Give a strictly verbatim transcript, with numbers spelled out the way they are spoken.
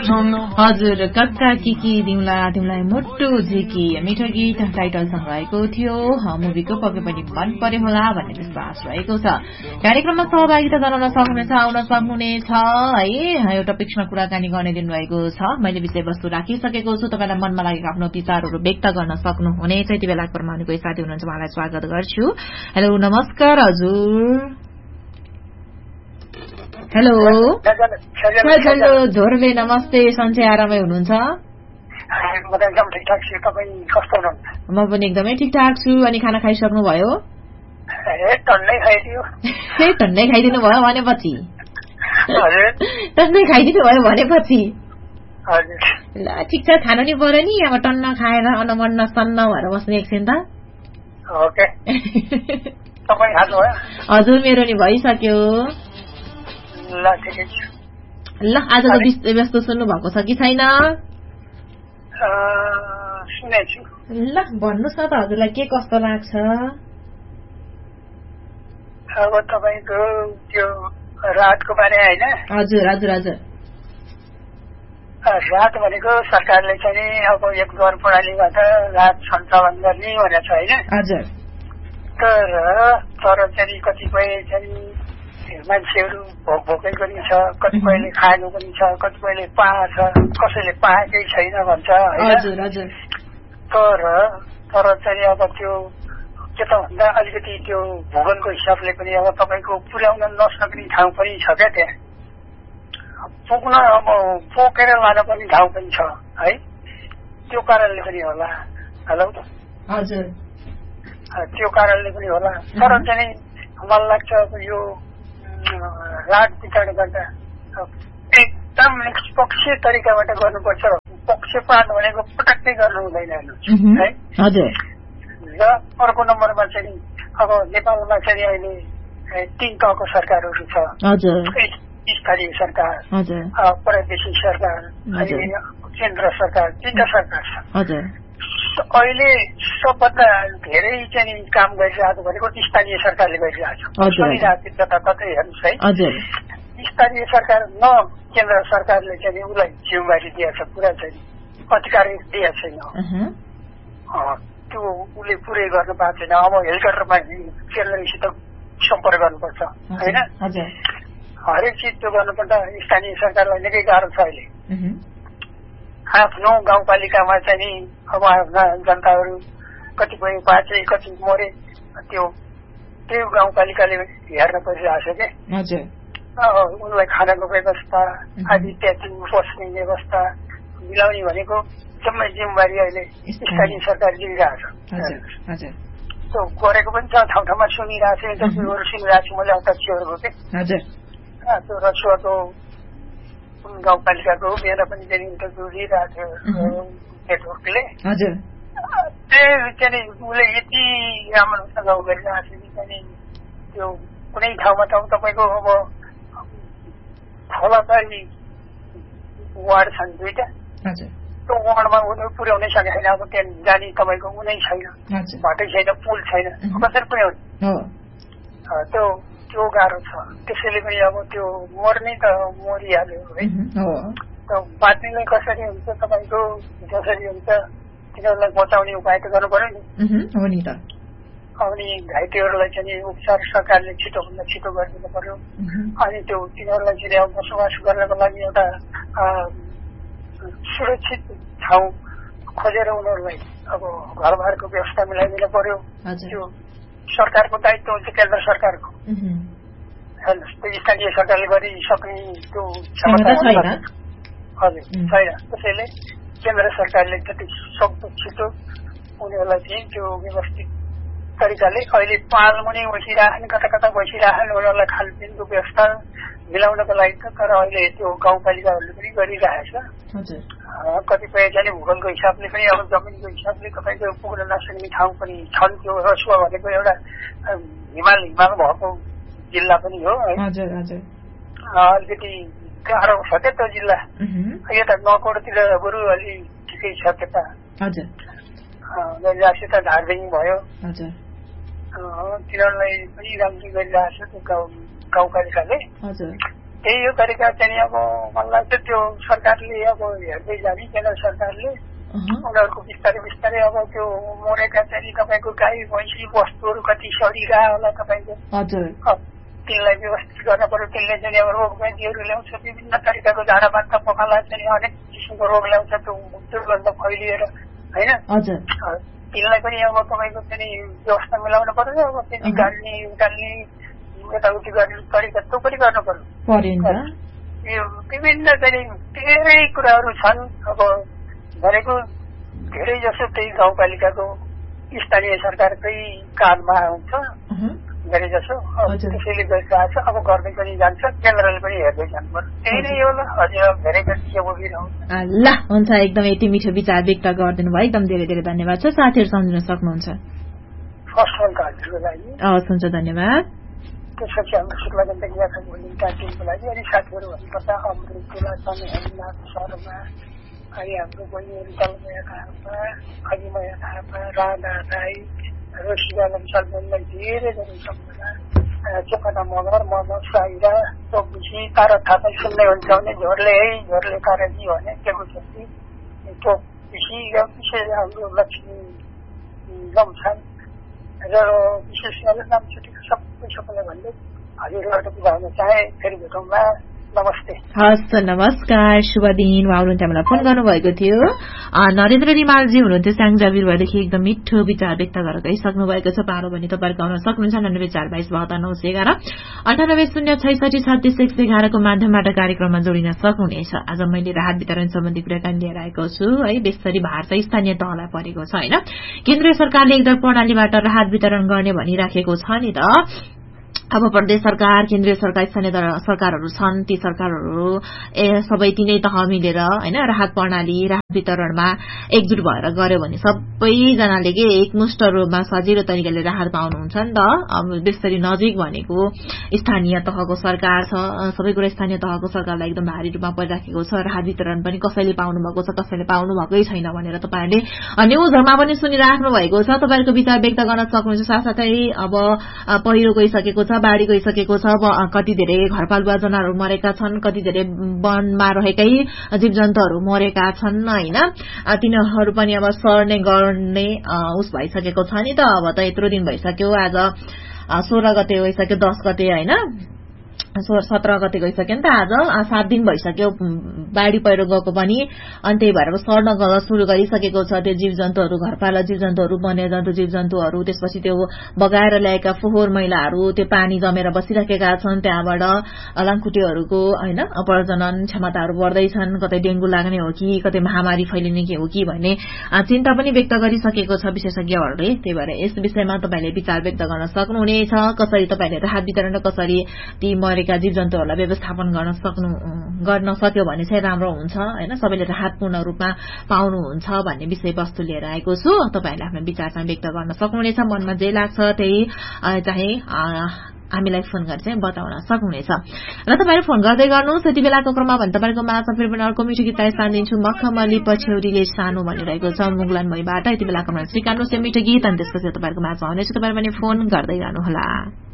हजुर कक्का किकी दिउँला तिमीलाई मोटो झिकी मिठो गीत टाइटलसँग रहेको थियो मुभीको पक्कै पनि मन पर्यो होला भन्ने विश्वास रहेको छ। कार्यक्रममा सहभागिता जनाउन सक्नुहुनेछ आउन सक्नुहुनेछ है एउटा टपिक्समा कुराकानी गर्ने दिनुभएको छ। मैले विषयवस्तु राखिसकेको छु, तपाईँलाई मनमा लागेको आफ्नो विचारहरू व्यक्त गर्न सक्नुहुनेछ। यति बेला परमाणु कोही साथी हुनुहुन्छ, उहाँलाई स्वागत गर्छु। हेलो नमस्कार हजुर। हेलो हेलो झोरले नमस्ते, सन्चै आरामै हुनुहुन्छ? म पनि एकदमै ठिकठाक छु। अनि खाना खाइसक्नु भयो? टन्नै खाइदिनु भयो भनेपछि टन्नै खाइदिनु भयो भनेपछि ल ठिक छ, खानु नि पर्यो नि। अब टन्न खाएर अनमन्न सन्न भएर बस्ने एकछिन त। हजुर मेरो नि भइसक्यो। ल आजको व्यस्त सुन्नु भएको छ कि छैन? ल भन्नुहोस् न त हजुरलाई के कस्तो लाग्छ? अब तपाईँको त्यो राहतको बारे होइन? हजुर हजुर हजुर। राहत भनेको सरकारले चाहिँ अब एक द्वार प्रणालीबाट राहत सञ्चालन गर्ने भनेको छ होइन? हजुर। तर तर चाहिँ कतिपय चाहिँ मान्छेहरू भोक भोकै पनि छ, कतिपयले खाएको पनि छ, कतिपयले पाएछ, कसैले पाएकै छैन भन्छ होइन? तर तर चाहिँ अब त्यो के त भन्दा अलिकति त्यो भूगोलको हिसाबले पनि अब तपाईँको पुर्याउन नसक्ने ठाउँ पनि छ क्या, त्यहाँ पुग्न अब बोकेर लान पनि ठाउँ पनि छ है। त्यो कारणले पनि होला। हेलो हजुर। त्यो कारणले पनि होला। तर चाहिँ मलाई लाग्छ अब यो राहत वितरणबाट एकदम निष्पक्ष तरिकाबाट गर्नुपर्छ। पक्षपात भनेको पटक्कै गर्नु हुँदैन है। र अर्को नम्बरमा चाहिँ अब नेपालमा चाहिँ अहिले तीन तहको सरकारहरू छ। स्थानीय सरकार, प्रादेशिक सरकार, केन्द्र सरकार, तीनटा सरकार छ। अहिले सबभन्दा धेरै चाहिँ काम गरिरहेको भनेको स्थानीय सरकारले गरिरहेको छ। सुनिरहेको जताततै हेर्नुहोस् है। स्थानीय सरकार न केन्द्र सरकारले चाहिँ उसलाई जिम्मेवारी दिएको छ, पुरा चाहिँ अधिकार दिएको छैन। त्यो उसले पुरै गर्नु पाएको छैन। अब हेलिकप्टरमा केन्द्रसित सम्पर्क गर्नुपर्छ होइन? हरेक चिज त्यो गर्नुपर्दा स्थानीय सरकारलाई निकै गाह्रो छ अहिले। आफ्नो गाउँपालिकामा चाहिँ अब आफ्ना जनताहरू कतिपय बाँचे, कति मरे, त्यो त्यो गाउँपालिकाले हेर्न परिरहेको छ क्या। उनलाई खानाको व्यवस्था आदि, त्यहाँ बस्ने व्यवस्था मिलाउने भनेको जम्मै जिम्मेवारी अहिले स्थानीय सरकार लिइरहेको छ। त्यो गरेको पनि छ, ठाउँ ठाउँमा सुनिरहेको छ, इन्टरभ्यूहरू सुनिरहेको छु मैले अध्यक्षहरूको के त्यो रसुवाको गाउँपालिकाको मेरो पनि चाहिँ इन्टरभ्यू लिइरहेको थियो नेटवर्कले। त्यही चाहिँ उसले यति राम्रोसँग गरिरहेको छ कि चाहिँ त्यो कुनै ठाउँमा त तपाईँको अब खोलाबारी वार्ड छन् दुईटा, त्यो वार्डमा उनीहरू पुर्याउनै सकेको छैन। अब त्यहाँ जाने तपाईँको उनै छैन, बाटै छैन, पुल छैन, कसरी पुर्याउने? त्यो त्यो गाह्रो छ। त्यसैले पनि अब त्यो मर्ने त मरिहाल्यो है। त्यो बाँच्नेलाई कसरी हुन्छ, तपाईँको जसरी हुन्छ तिनीहरूलाई बचाउने उपाय त गर्नु पर्यो नि। अनि घाइतेहरूलाई चाहिँ उपचार सरकारले छिटोभन्दा छिटो गरिदिनु पर्यो। अनि त्यो तिनीहरूलाई चाहिँ अब बसोबास गर्नको लागि एउटा सुरक्षित ठाउँ खोजेर उनीहरूलाई अब घरबारको व्यवस्था मिलाइदिनु पर्यो। त्यो सरकारको दायित्व हुन्छ, केन्द्र सरकारको। हेर्नुहोस्, त्यो स्थानीय सरकारले गरिसक्ने त्यो क्षमता छैन। हजुर छैन। त्यसैले केन्द्र सरकारले जति सक्दो छिटो उनीहरूलाई चाहिँ त्यो व्यवस्थित तरिकाले अहिले पालमुनि बसिरहन्, कता कता बसिरहन्, उनीहरूलाई खानपिनको व्यवस्था मिलाउनको लागि त। तर अहिले त्यो गाउँपालिकाहरूले पनि गरिरहेछ। कतिपय चाहिँ भूगोलको हिसाबले पनि अब जमिनको हिसाबले तपाईँको पुग्न नसक्ने ठाउँ पनि छन्। त्यो रसुवा भनेको एउटा हिमाल हिमाल भएको जिल्ला पनि हो है। अलिकति गाह्रो छ क्या त्यो जिल्ला। यता नकोडतिर बरु अलि ठिकै छ, त्यता गरिरहेको छ। धारबिङ भयो, तिनीहरूलाई पनि राम्रै गरिरहेको छ त्यो गाउँ गाउँपालिकाले। त्यही हो तरिका चाहिँ अब मलाई लाग्छ त्यो सरकारले अब हेर्दै जाने केन्द्र सरकारले उनीहरूको बिस्तारै बिस्तारै अब त्यो मरेका चाहिँ तपाईँको गाई भैँसी वस्तुहरू कति सरिरह होला तपाईँको तिनलाई व्यवस्थित गर्न पर्यो। त्यसले चाहिँ अब रोग व्याधिहरू ल्याउँछ, विभिन्न तरिकाको झाडा बाख्रा पखाला चाहिँ अनेक किसिमको रोग ल्याउँछ त्यो दुर्गन्ध फैलिएर होइन। तिनलाई पनि अब तपाईँको चाहिँ व्यवस्था मिलाउनु पर्यो। अब त्यो निकाल्ने उकाल्ने यताउति गर्ने तरिका त्यो पनि गर्नु पर्यो। यो विभिन्न चाहिँ धेरै कुराहरू छन्। अब भनेको धेरै जसो त्यही गाउँपालिकाको स्थानीय सरकारकै काममा हुन्छ धेरै जसो त्यसैले गरिरहेको छ। अब गर्दै पनि जान्छ, केन्द्रले पनि हेर्दै जानु पर्यो। त्यही नै हो। ल हजुर धेरै ल हुन्छ, एकदम यति मिठो विचार व्यक्त गरिदिनु भयो, एकदम धेरै धेरै धन्यवाद छ। साथीहरू सम्झिन सक्नुहुन्छ? फर्स्ट वनको हजुरको लागि हवस्, हुन्छ, धन्यवाद। त्यसपछि हाम्रो शुक्ला गण्डकी यात्रा भोलिका टिमको लागि अनि साथीहरू भन्नुपर्दा अमृत तुला चन्द्रहरीमा शर्मा अनि हाम्रो बहिनीहरू दलमया थापा खनिमया थापा राधा राई रोसिदा लम्साललाई धेरै धेरै सम्झना चोकटा मगर मोहम्मद साहिरा चौबिसी तारा थापा सुन्दै हुन्छ भने झोरले है झोरले ताराजी भने टेको छेत्री चौबिसी विशेष हाम्रो लक्ष्मी लम्साल र विशेष गरेर नाम छुटेको सबै सबैलाई भन्दै हजुरबाट बिदा हुन चाहे। फेरि भेटौँला, नमस्ते। हस्, नमस्कार, शुभ दिन। उहाँले हामीलाई फोन गर्नुभएको थियो। नरेन्द्र रिमालजी हुनुहुन्थ्यो स्याङ्जावीरदेखि, एकदम मिठो विचार व्यक्त गरेर गइसक्नु भएको छ। पारो भने तपाईँको आउन सक्नुहुन्छ नब्बे चार बाइस बहत्तर नौ सय एघार अन्ठानब्बे शून्य छैसठी छत्तीस एक सय एघारको माध्यमबाट कार्यक्रममा जोडिन सक्नुहुनेछ। आज मैले राहत वितरण सम्बन्धी कुराकानी लिएर आएको छु है। बेसरी भार चाहिँ स्थानीय तहलाई परेको छ होइन। केन्द्रीय सरकारले एकदम प्रणालीबाट राहत वितरण गर्ने भनिराखेको छ नि त। अब प्रदेश सरकार, केन्द्रीय सरकार, स्थानीय सरकारहरू छन्, ती सरकारहरू ए सबै तिनै तह मिलेर होइन राहत प्रणाली राहत वितरणमा एकजुट भएर गऱ्यो भने सबैजनाले के एकमुष्ट रूपमा सजिलो तरिकाले राहत पाउनुहुन्छ नि त। अब त्यसरी नजिक भनेको स्थानीय तहको सरकार छ, सबै कुरा स्थानीय तहको सरकारलाई एकदम भारी रूपमा परिराखेको छ। राहत वितरण पनि कसैले पाउनु भएको छ, कसैले पाउनु भएकै छैन भनेर तपाईँहरूले न्युजहरूमा पनि सुनिराख्नु भएको छ। तपाईँहरूको विचार व्यक्त गर्न सक्नुहुन्छ। साथसाथै अब पहिरो गइसकेको छ, बाढ़ी गइसकेको छ, कति धेरै घरपालुवा जनावरहरू मरेका छन्, कति धेरै वनमा रहेकै जीव जन्तुहरू मरेका छन् होइन। तिनीहरू पनि अब सर्ने गर्ने उस भइसकेको छ नि त। अब त यत्रो दिन भइसक्यो, आज सोह्र गते गइसक्यो, दस गते होइन सोह्र सत्र गते गइसक्यो नि त। आज सात दिन भइसक्यो बाढ़ी पहिरो गएको पनि। अनि त्यही भएर सर्न गएर सुरु गरिसकेको छ त्यो जीव जन्तुहरू, घरपालुवा जीव जन्तुहरू, वन्यजन्तु जीव जन्तुहरू। त्यसपछि त्यो बगाएर ल्याएका फोहोर मैलाहरू त्यो पानी जमेर बसिराखेका छन्। त्यहाँबाट लामखुट्टेहरूको होइन प्रजनन क्षमताहरू बढ्दैछन्। कतै डेंगू लाग्ने हो कि कतै महामारी फैलिने के हो कि भन्ने चिन्ता पनि व्यक्त गरिसकेको छ विशेषज्ञहरूले। त्यही भएर यस विषयमा तपाईँले विचार व्यक्त गर्न सक्नुहुनेछ। कसरी तपाईँले राहत वितरण र कसरी ती मरेका जीव जन्तुहरूलाई व्यवस्थापन गर्न सक्नु गर्न सक्यो भने चाहिँ राम्रो हुन्छ होइन। सबैले राहत पूर्ण रूपमा पाउनुहुन्छ भन्ने विषयवस्तु लिएर आएको छु। तपाईँहरूले आफ्नो विचार चाहिँ व्यक्त गर्न सक्नुहुनेछ। मनमा जे लाग्छ त्यही चाहिँ हामीलाई फोन गरेर चाहिँ बताउन सक्नुहुनेछ र तपाईँले फोन गर्दै गर्नुहोस्। यति बेलाको क्रममा भने तपाईँको माझ फेरि पनि अर्को मिठो गीत स्थान दिन्छु। मखमली पछ्यौरीले सानो भनिरहेको छ मुगलान मैबाट। यति बेलाको श्रीकान्त मिठो गीत अनि त्यसपछि तपाईँहरूको माझ आउनेछ। तपाईँ पनि फोन गर्दै गर्नुहोला।